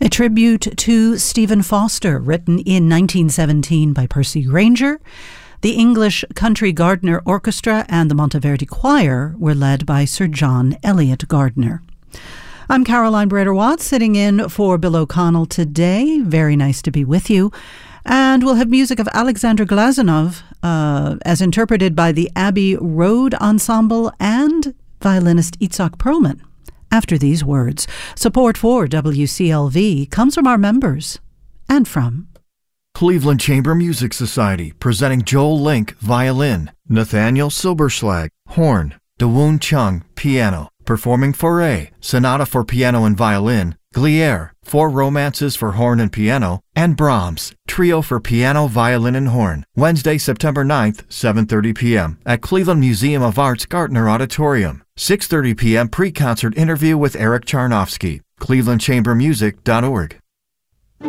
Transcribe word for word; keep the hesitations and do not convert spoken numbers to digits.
A tribute to Stephen Foster, written in nineteen seventeen by Percy Grainger. The English Country Gardner Orchestra and the Monteverdi Choir were led by Sir John Eliot Gardner. I'm Caroline Brader-Watts, sitting in for Bill O'Connell today. Very nice to be with you. And we'll have music of Alexander Glazunov, uh, as interpreted by the Abbey Road Ensemble and violinist Itzhak Perlman. After these words, support for W C L V comes from our members and from Cleveland Chamber Music Society, presenting Joel Link, violin, Nathaniel Silberschlag, horn, Dawoon Chung, piano, performing Fauré, sonata for piano and violin, Glière, four romances for horn and piano, and Brahms, trio for piano, violin, and horn. Wednesday, September ninth, seven thirty p.m. at Cleveland Museum of Art's Gartner Auditorium. six thirty p.m. pre-concert interview with Eric Charnofsky. cleveland chamber music dot org.